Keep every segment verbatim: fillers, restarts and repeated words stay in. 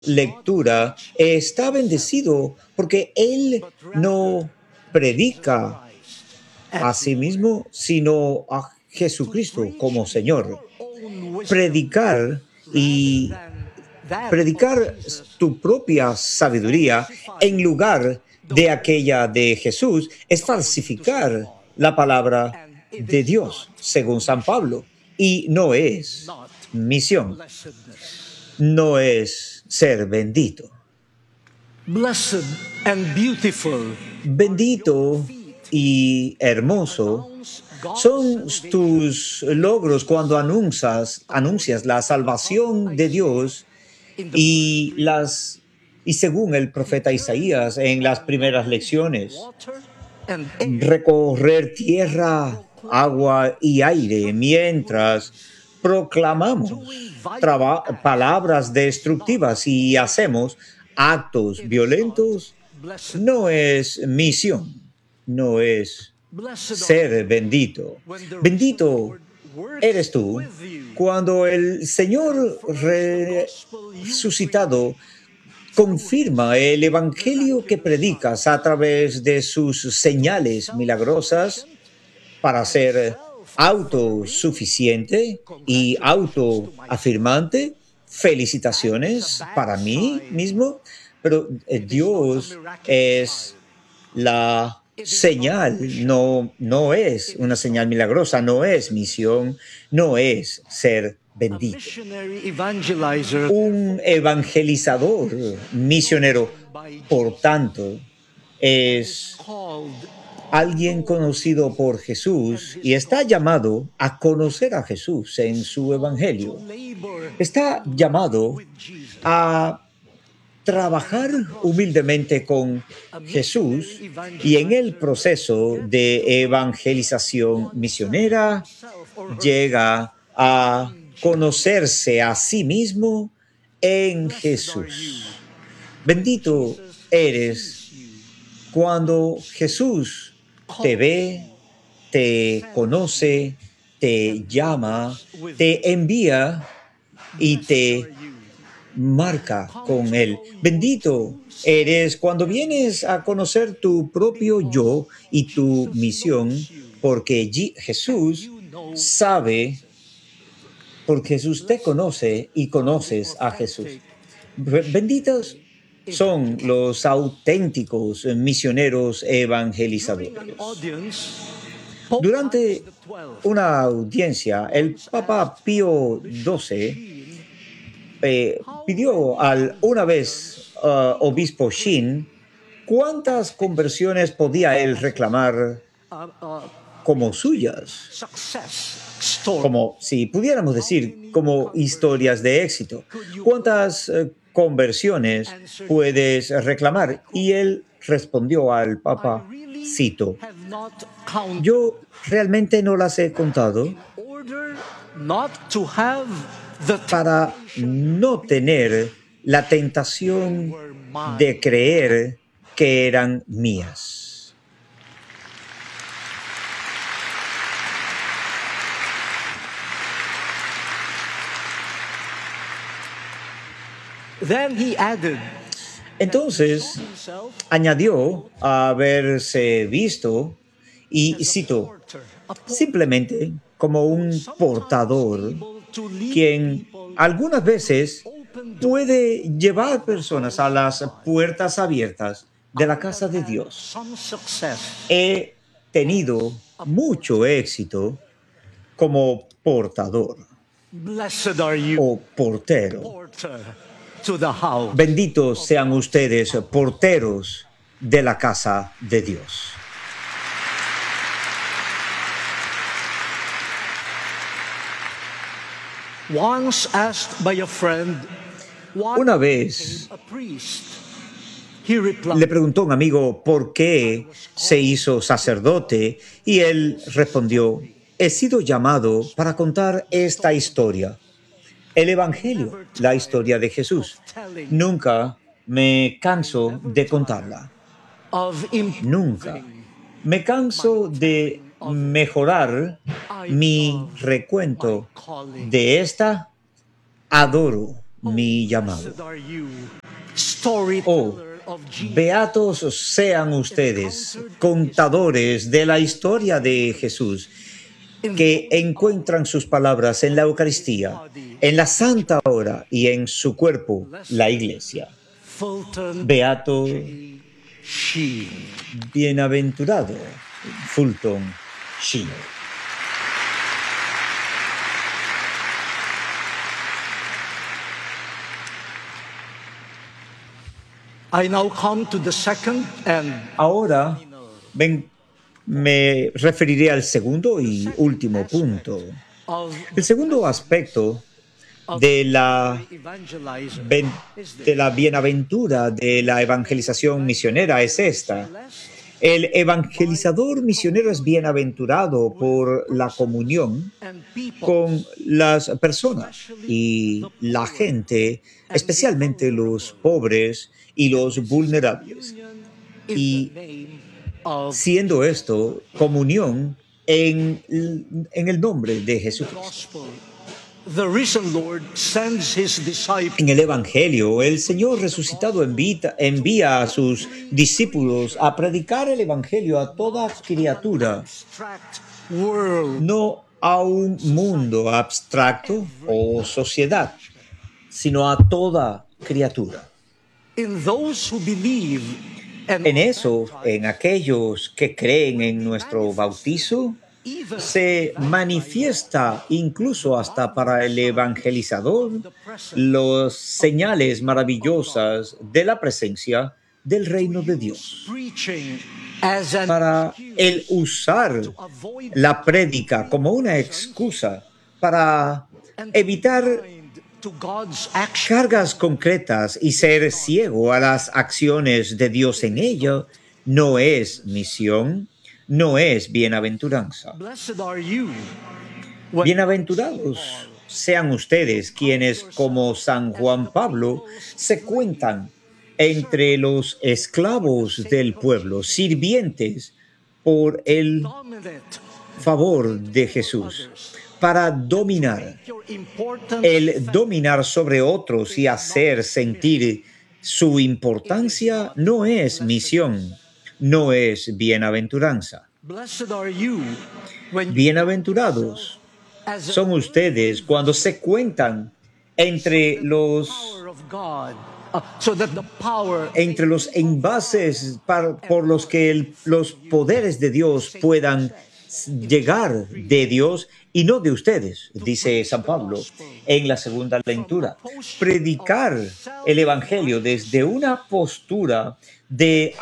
lectura está bendecido porque él no predica a sí mismo, sino a Jesucristo como Señor. Predicar y predicar tu propia sabiduría en lugar de aquella de Jesús es falsificar la palabra de Dios, según San Pablo, y no es misión, no es ser bendito. Blessed and beautiful Bendito y hermoso son tus logros cuando anuncias, anuncias la salvación de Dios y las y según el profeta Isaías en las primeras lecciones, recorrer tierra, agua y aire mientras proclamamos palabras destructivas y hacemos actos violentos. No es misión, no es ser bendito. Bendito eres tú cuando el Señor resucitado confirma el evangelio que predicas a través de sus señales milagrosas para ser autosuficiente y autoafirmante. Felicitaciones para mí mismo, pero Dios es la señal, no, no es una señal milagrosa, no es misión, no es ser bendito. Un evangelizador misionero, por tanto, es alguien conocido por Jesús y está llamado a conocer a Jesús en su evangelio. Está llamado a trabajar humildemente con Jesús y en el proceso de evangelización misionera llega a conocerse a sí mismo en Jesús. Bendito eres cuando Jesús te ve, te conoce, te llama, te envía y te marca con él. Bendito eres cuando vienes a conocer tu propio yo y tu misión, porque Jesús sabe, porque Jesús te conoce y conoces a Jesús. Benditos son los auténticos misioneros evangelizadores. Durante una audiencia, el Papa Pío doce Eh, pidió al una vez uh, obispo Shin cuántas conversiones podía él reclamar como suyas, como si pudiéramos decir como historias de éxito. ¿Cuántas uh, conversiones puedes reclamar? Y él respondió al Papa, cito, yo realmente no las he contado para no tener la tentación de creer que eran mías. Then he added, Entonces añadió haberse visto, y cito, simplemente como un portador quien algunas veces puede llevar personas a las puertas abiertas de la casa de Dios. He tenido mucho éxito como portador o portero. Benditos sean ustedes, porteros de la casa de Dios. Once asked by a friend, Una vez le preguntó a un amigo por qué se hizo sacerdote y él respondió, he sido llamado para contar esta historia, el Evangelio, la historia de Jesús. Nunca me canso de contarla. Nunca me canso de mejorar mi recuento de esta. Adoro mi llamado. Blessed are you, Oh, storyteller of Jesus. beatos sean ustedes, contadores de la historia de Jesús, que encuentran sus palabras en la Eucaristía, en la Santa Hora y en su cuerpo, la Iglesia. Fulton Beato, Sheen. bienaventurado, Fulton Sheen. I now come to the second and Ahora ven, me referiré al segundo y último punto. of El segundo aspecto de la, evangelizer ben- is de this. la bienaventura de la evangelización misionera es esta. El evangelizador misionero es bienaventurado por la comunión And people, con las personas y la gente, especialmente los pobres y los vulnerables. in Y the name of siendo esto comunión en, en el nombre de Jesucristo. gospel, the risen Lord sends his disciples En el Evangelio, el Señor resucitado envita- envía a sus discípulos a predicar el Evangelio a toda criatura, abstract world no a un mundo abstracto o sociedad, sino a toda criatura. in those who believe and En eso, en aquellos que creen en nuestro bautizo, even se manifiesta incluso hasta para el evangelizador las señales maravillosas de la presencia del reino de Dios. preaching as an Para el usar avoid la prédica como una excusa para evitar to God's action. cargas concretas y ser ciego a las acciones de Dios en ella, no es misión, no es bienaventuranza. Blessed are you when Bienaventurados sean ustedes quienes, como San Juan Pablo, se cuentan entre los esclavos del pueblo, sirvientes por el dominate favor de Jesús, para dominar, your importance el dominar sobre otros y hacer sentir su importancia no es misión, no es bienaventuranza. Blessed are you when you Bienaventurados as a son ustedes cuando se cuentan entre los, power of God, uh, so that the power entre los envases par- por los que el- los poderes de Dios puedan llegar de Dios y no de ustedes, dice San Pablo en la segunda lectura. Predicar el Evangelio desde una postura de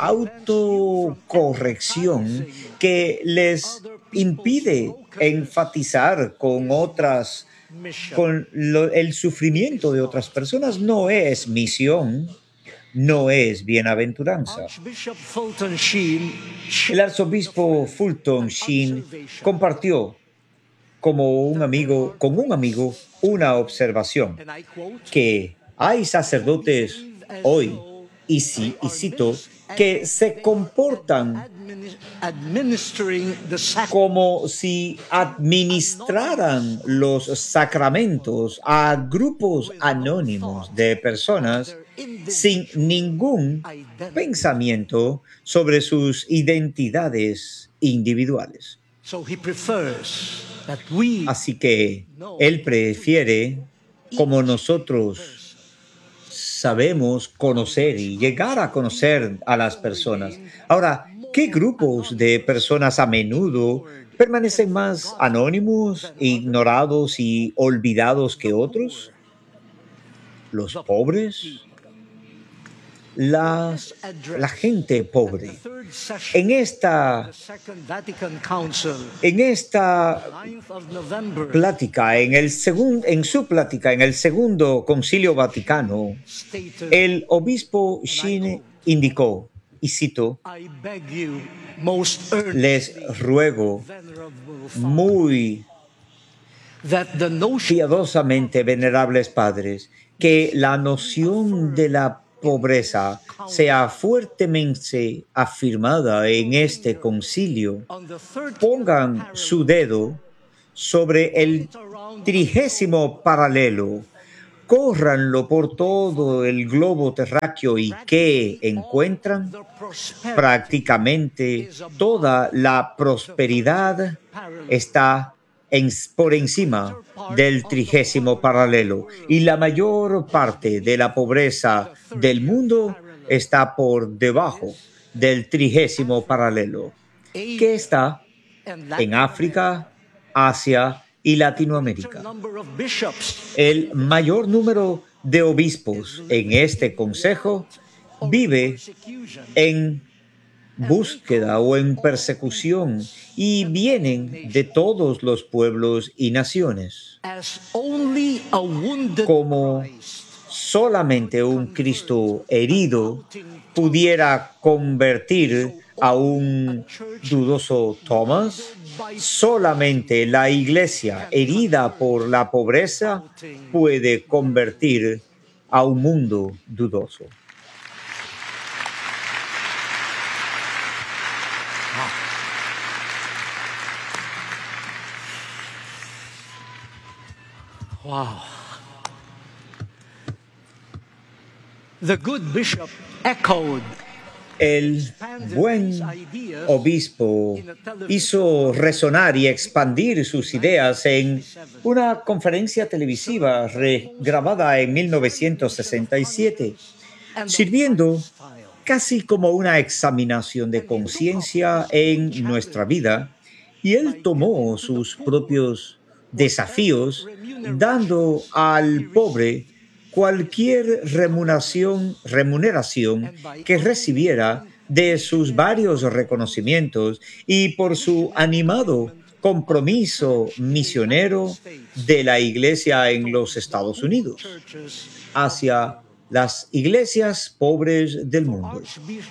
autocorrección que les impide enfatizar con otras, mission. con lo- el sufrimiento de otras personas, no es misión, no es bienaventuranza. Archbishop Fulton Sheen El arzobispo Fulton Sheen compartió como un amigo, con un amigo una observación, and I quote, que hay sacerdotes hoy, y, ci- y cito, que se comportan admini- administering the sacrament como si administraran los sacramentos a grupos anónimos de personas sin ningún pensamiento sobre sus identidades individuales. So he prefers that we Así que él prefiere, como nosotros sabemos conocer y llegar a conocer a las personas. Ahora, ¿qué grupos de personas a menudo permanecen más anónimos, ignorados y olvidados que otros? Los pobres, las, la gente pobre. third session En esta, the Second Vatican Council, en esta ninth of November, plática, en, el segun- en su plática, en el segundo concilio vaticano, stated, el obispo Sheen indicó, y cito, I beg you most earnestly, les ruego venerable Father, muy that the notion piadosamente, venerables padres, que la noción de la pobreza sea fuertemente afirmada en este concilio. on the third Pongan su dedo sobre el trigésimo paralelo córranlo por todo el globo terráqueo y ¿qué encuentran? Prácticamente toda la prosperidad está en, por encima del trigésimo paralelo y la mayor parte de la pobreza del mundo está por debajo del trigésimo paralelo, que está en África, Asia y Latinoamérica. El mayor número de obispos en este consejo vive en búsqueda o en persecución y vienen de todos los pueblos y naciones. Como solamente un Cristo herido pudiera convertir a un dudoso Thomas, solamente la iglesia herida por la pobreza puede convertir a un mundo dudoso. Wow. The good bishop echoed. El buen obispo hizo resonar y expandir sus ideas en una conferencia televisiva grabada en mil novecientos sesenta y siete, sirviendo casi como una examinación de conciencia en nuestra vida, y él tomó sus propios desafíos dando al pobre cualquier remuneración, remuneración que recibiera de sus varios reconocimientos y por su animado compromiso misionero de la iglesia en los Estados Unidos hacia las iglesias pobres del mundo.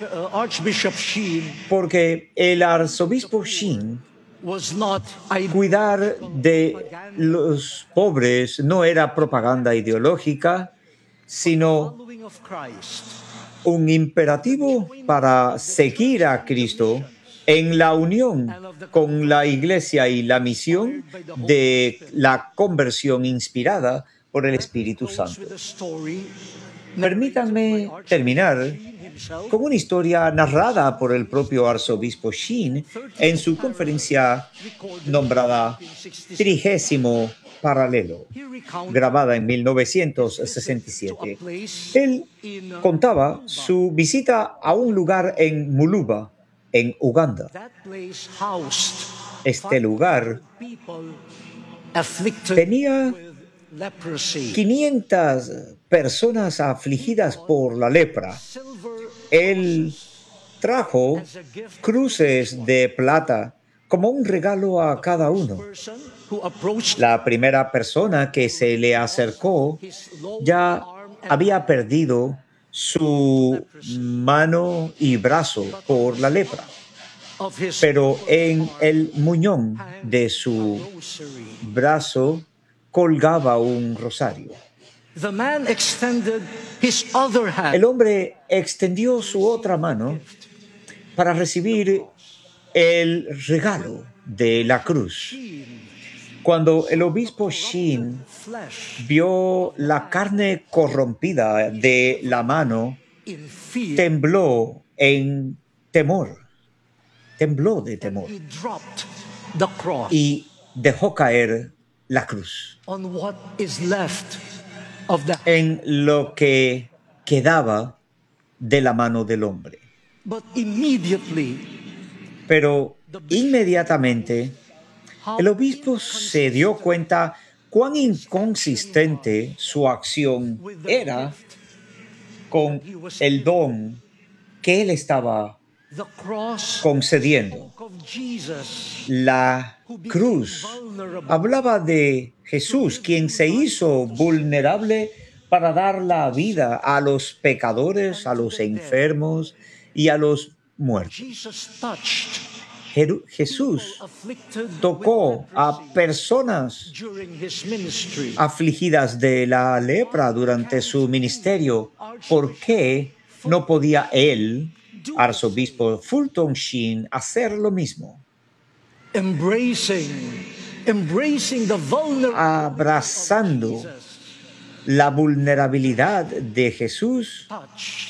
Porque el arzobispo Sheen, cuidar de los pobres no era propaganda ideológica, sino un imperativo para seguir a Cristo en la unión con la iglesia y la misión de la conversión inspirada por el Espíritu Santo. Permítanme terminar con una historia narrada por el propio arzobispo Sheen en su conferencia nombrada Trigésimo Paralelo, grabada en mil novecientos sesenta y siete. Él contaba su visita a un lugar en Muluba, en Uganda. Este lugar tenía quinientas personas afligidas por la lepra. Él trajo cruces de plata como un regalo a cada uno. La primera persona que se le acercó ya había perdido su mano y brazo por la lepra, pero en el muñón de su brazo colgaba un rosario. El hombre extendió su otra mano para recibir el regalo de la cruz. Cuando el obispo Sheen vio la carne corrompida de la mano, tembló en temor, tembló de temor y dejó caer la cruz en lo que quedaba de la mano del hombre. Pero inmediatamente el obispo se dio cuenta cuán inconsistente su acción era con el don que él estaba concediendo. La cruz hablaba de Jesús, quien se hizo vulnerable para dar la vida a los pecadores, a los enfermos y a los muertos. Jesús tocó a personas afligidas de la lepra durante su ministerio. ¿Por qué no podía él, arzobispo Fulton Sheen, hacer lo mismo? Abrazando, La vulnerabilidad de Jesús